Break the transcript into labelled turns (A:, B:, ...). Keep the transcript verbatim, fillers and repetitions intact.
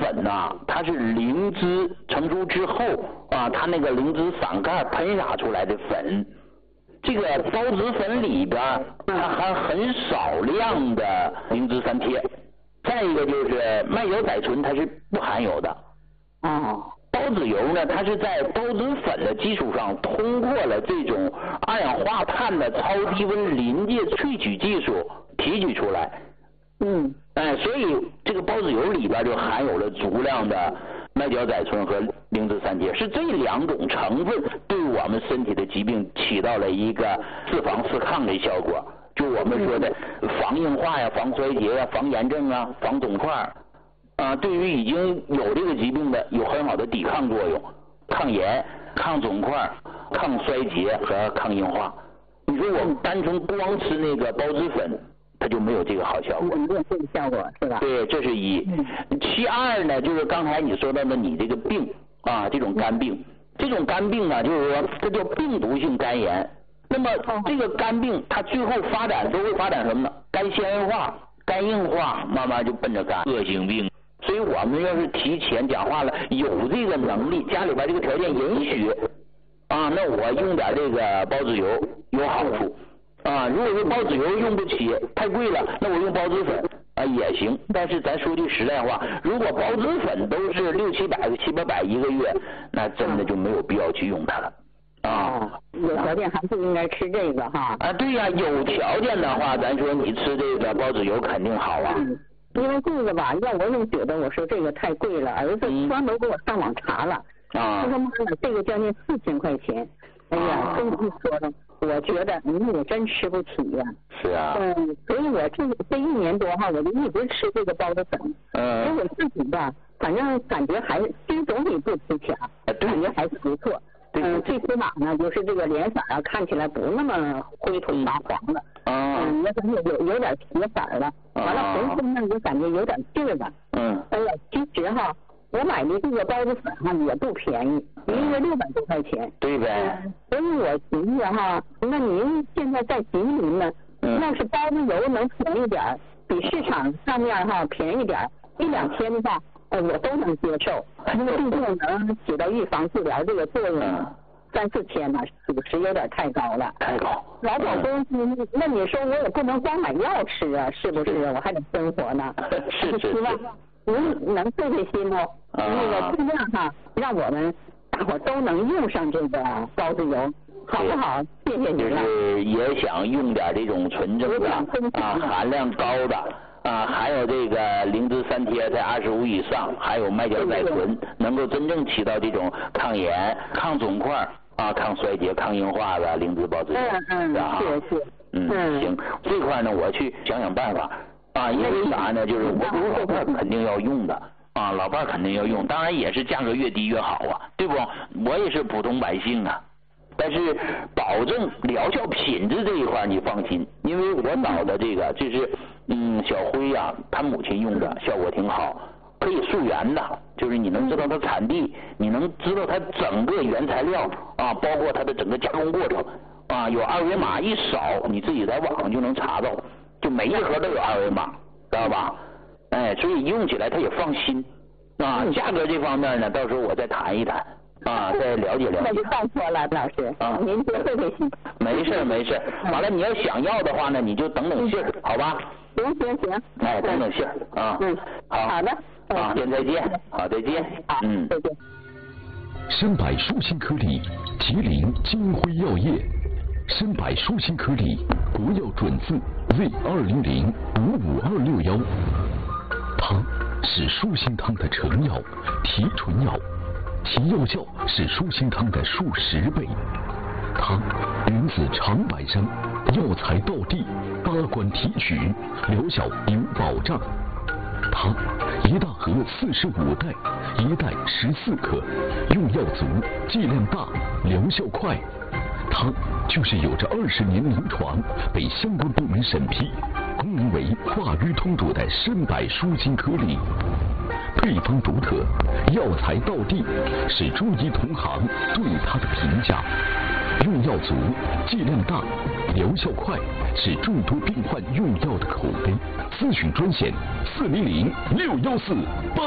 A: 粉呐，它是灵芝成熟之后啊，它那个灵芝伞盖喷洒出来的粉。这个孢子粉里边它含很少量的灵芝三萜，再一个就是麦角甾醇它是不含有的。
B: 哦。
A: 孢子油呢，它是在孢子粉的基础上，通过了这种二氧化碳的超低温临界萃取技术提取出来。
B: 嗯。
A: 哎，所以这个孢子油里边就含有了足量的麦角甾醇和灵芝三萜，是这两种成分对我们身体的疾病起到了一个自防自抗的效果。就我们说的防硬化呀、防衰竭呀、防炎症啊、防肿块啊，对于已经有这个疾病的有很好的抵抗作用，抗炎、抗肿块、抗衰竭和抗硬化。你说我们单纯光吃那个孢子粉，它就没有这个好效果。
B: 没有这个效果是吧？
A: 对，这是一。其二呢，就是刚才你说到的你这个病啊，这种肝病，这种肝病呢，就是说这叫病毒性肝炎。那么这个肝病它最后发展都会发展什么呢？肝纤维化、肝硬化，慢慢就奔着肝恶性病。所以我们要是提前讲话了，有这个能力，家里边这个条件允许啊，那我用点这个孢子油有好处啊。如果说孢子油用不起，太贵了，那我用孢子粉啊也行。但是咱说句实在话，如果孢子粉都是六七百、七八百一个月，那真的就没有必要去用它了。啊，
B: 有条件还是应该吃这个哈。
A: 啊，对呀、啊，有条件的话，咱说你吃这个孢子油肯定好啊。
B: 嗯，因为这个吧，让我也觉得我说这个太贵了，儿子专门给我上网查了，
A: 啊，
B: 他说妈妈这个将近四千块钱，哎呀，真是说的，我觉得嗯我真吃不起呀、啊。
A: 是啊。
B: 嗯，所以我这这一年多哈，我就一直吃这个孢子粉。嗯。所以我自己吧，反正感觉还其实总比不吃强，感觉还是不错。嗯，最起码呢，就是这个脸色啊，看起来不那么灰头发黄了。嗯，也感觉有有点铁色了。完了，浑身呢也感觉有点劲儿了。嗯。哎呀，其实哈，我买的这个孢子粉哈也不便宜，一个六百多块钱。
A: 对呗。
B: 所以我寻思哈，那您现在在吉林呢，要是孢子油能便宜点，比市场上面哈便宜点，一两千的话。呃，我都能接受，因为毕竟能起到预防治疗这个作用。三四千呢，属实有点太高了。
A: 太高。
B: 老保东西，那你说我也不能光买药吃啊，是不是？我还得生活呢。
A: 是是是。
B: 希望您能费费心哦，那个尽量哈，让我们大伙都能用上这个孢子油，好不好？谢谢您了。
A: 就是也想用点这种纯正的啊，含量高的。啊，还有这个灵芝三萜在二十五以上，还有麦角甾醇，能够真正起到这种抗炎、抗肿块啊、抗衰竭、抗硬化的灵芝孢子油。
B: 嗯嗯，
A: 啊，
B: 是是。
A: 嗯，行，这块呢我去想想办法啊，因为啥呢？就是我我老伴肯定要用的啊，老伴肯定要用，当然也是价格越低越好啊，对不？我也是普通百姓啊。但是保证疗效品质这一块你放心，因为我找的这个就是嗯小辉呀、啊，他母亲用的效果挺好，可以溯源的，就是你能知道它产地，你能知道它整个原材料啊，包括它的整个加工过程啊，有二维码一扫，你自己在网上就能查到，就每一盒都有二维码，知道吧？哎，所以用起来他也放心啊。价格这方面呢，到时候我再谈一谈。啊，再了解了解。
B: 那就拜托了，老师。啊，您多费费心。
A: 没事没事，完了你要想要的话呢，你就等等信儿，好吧？
B: 行行行。
A: 哎，等等信儿啊。嗯，好。
B: 好的。
A: 啊，先再见。好，再见。
B: 好，嗯，再见。
C: 深百舒心颗粒，吉林金辉药业。深百舒心颗粒，国药准字 Z 二零零五五二六幺。它是舒心汤的成药，提纯药。其药效是舒心汤的数十倍，它源自长白山，药材到地，八关提取，疗效有保障。它一大盒四十五袋，一袋十四克，用药足，剂量大，疗效快。它就是有着二十年临床，被相关部门审批，功能为化瘀通堵的深百舒心颗粒。配方独特，药材到地，是中医同行对它的评价。用药足，剂量大，疗效快，是众多病患用药的口碑。咨询专线：四零零六幺四八。